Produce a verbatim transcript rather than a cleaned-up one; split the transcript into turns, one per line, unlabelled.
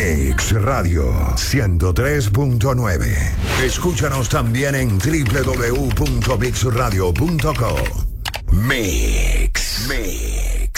Mix Radio ciento tres punto nueve. Escúchanos también en doble u doble u doble u punto mix radio punto com. Mix. Mix.